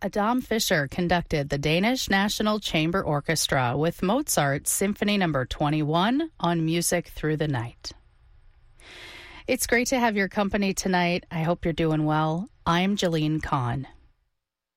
Adam Fischer conducted the Danish National Chamber Orchestra with Mozart's Symphony No. 21 on Music Through the Night. It's great to have your company tonight. I hope you're doing well. I'm Jeline Kahn.